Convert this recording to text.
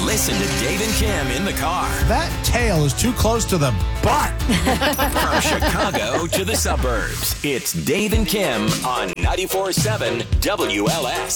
Listen to Dave and Kim in the car. That tail is too close to the butt. From Chicago to the suburbs, it's Dave and Kim on 94.7 WLS.